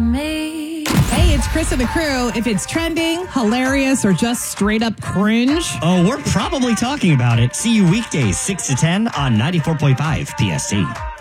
me. Hey, it's Chris and the crew. If it's trending, hilarious, or just straight up cringe. Oh, we're probably talking about it. See you weekdays 6 to 10 on 94.5 PST.